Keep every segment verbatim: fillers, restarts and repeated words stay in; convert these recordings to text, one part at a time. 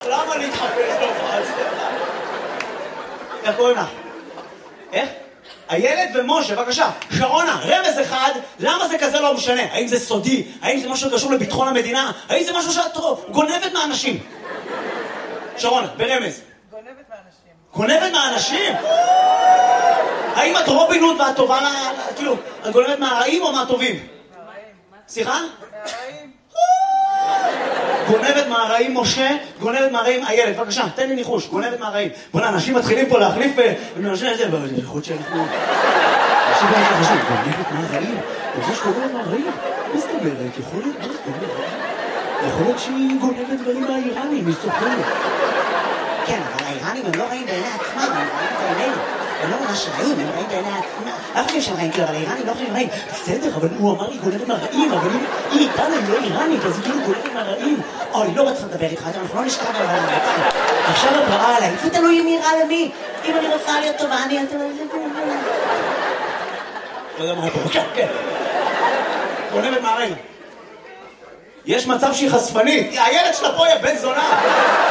למה להתחפש להופעה אצלך? איך קוראים לך? איך? הילד ומשה, בבקשה. שרונה, רמז אחד, למה זה כזה לא משנה? האם זה סודי? האם זה משהו שקשור לביטחון המדינה? האם זה משהו שאת גונבת מהאנשים? שרונה, ברמז. גונבת מהאנשים. גונבת מהאנשים? האם את רובין הוד ואת טובה, כאילו, את גונבת מהרעים או מהטובים? מהרעים. סליחה? מהרעים. גונבת מהרעים משה, גונבת מהרעים הילד, בבקשה, תן לי ניחוש, גונבת מהרעים. בוא'נה, אנשים מתחילים פה להחליף ומאנשים את זה, יכול להיות שאנחנו... אנשים באמת חשוב, גונבת מהרעים? זה שגונבת מהרעים? מה זאת אומרת? יכול להיות, מה זאת אומרת? יכול להיות שהיא גונבת דברים מהאיראנים, היא סוחרת. כן, אבל האיראנים הם לא רעים בעיני עצמם, הם רעים בעינינו. הם לא ממש רעים, הם רעים בעיני עצמם. אף חושב שהם רעים, אבל האיראנים לא חושבים רעים. בסדר, אבל הוא אמר לי גונבת מהרעים, אבל היא איתנו, היא לא איראנית, אז היא כאילו גונבת מהרעים. אוי, לא רצה לדבר איתך, אנחנו לא נשכב על הרעים. עכשיו את רעה עליי, איפה תלוי מי רע למי? אם אני רוצה להיות טובה, אני... לא יודע מה פה, כן, כן. גונבת מהרעים. יש מצב שהיא חשפנית, הילד שלה פה יהיה בן זונה.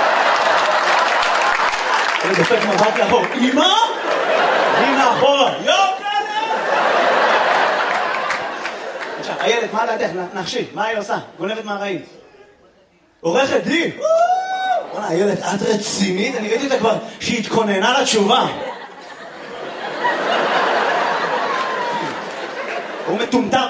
אני דופק מבט לאחור, אמא? הנה אחורה, יוקלה! עכשיו, הילד, מה לדעת? נחשי, מה היא עושה? גונבת מהרעים. עורכת דין! וואלה, הילד, את רצינית? אני ראיתי אותה כבר שהיא התכוננה לתשובה. הוא מטומטם.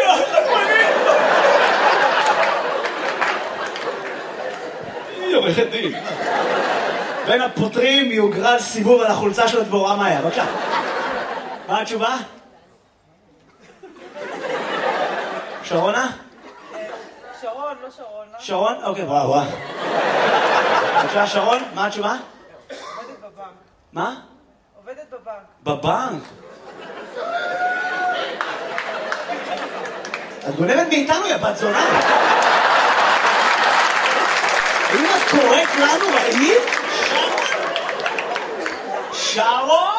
היא עורכת דין. בין הפותרים יוגרל סיבוב על החולצה של הדבורה מאיה. בבקשה. מה התשובה? שרונה? שרון, לא שרון. שרון? אוקיי, וואו, וואו. בבקשה, שרון, מה התשובה? עובדת בבנק. מה? עובדת בבנק. בבנק? את גונבת מאיתנו, יא בת זונה. האם את קוראת לנו רעים? שרון!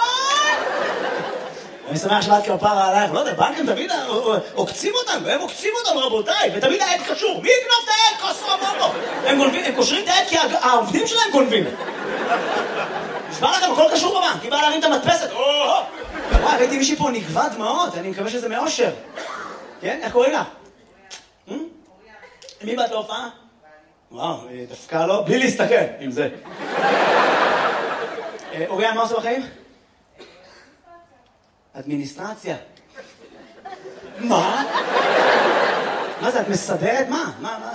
אני שמח שלאת כפרה עלייך, לא יודע, בנקים תמיד עוקצים אותנו, הם עוקצים אותנו רבותיי, ותמיד העד קשור, מי יקנוף את העד? כוסו בובו! הם קושרים את העד כי העובדים שלהם גונבים. נשמע לכם, הכל קשור בבנק, היא באה להרים את המדפסת, וואי, ראיתי מישהי פה נגבה דמעות, אני מקווה שזה מאושר. כן? איך קוראים לה? מי באת להופעה? וואו, דווקא לא, בלי להסתכל עם זה. אוריאן, מה עושה בחיים? אדמיניסטרציה. מה? מה זה, את מסדרת? מה? מה, מה?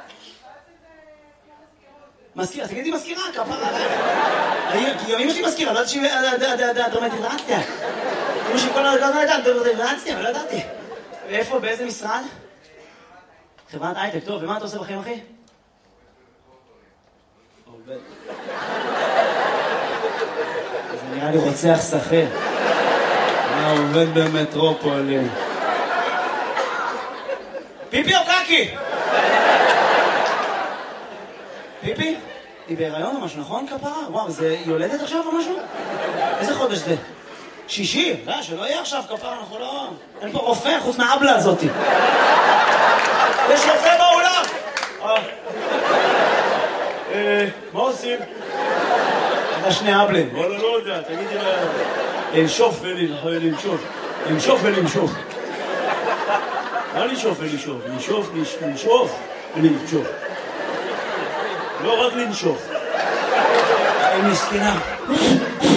מזכירה, תגידי מזכירה, כפרה עליך. כי אמא שלי מזכירה, לא יודעת שהיא דרמטיזציה. אמא שלי כל הדעת לא יודעת, דרמטיזציה, לא ידעתי. ואיפה, באיזה משרד? חברת הייטק, טוב, ומה אתה עושה בחיים, אחי? עובד. זה נראה לי רוצח שכיר. מה עובד במטרופולין? פיפי או קקי? פיפי? היא בהיריון או משהו, נכון כפרה? וואו, זה יולדת עכשיו או משהו? איזה חודש זה? שישי? לא, שלא יהיה עכשיו כפרה, אנחנו לא... אין פה רופא חוץ מהאבלה הזאת. יש רופא באולם! מה עושים? אתה שני אבלים. וואלה, לא יודע, תגידי לה... לנשוף ולנשוף. לנשוף ולנשוף. מה לנשוף ולנשוף? לנשוף, לנשוף ולנשוף. לא רק לנשוף. היא מסכנה.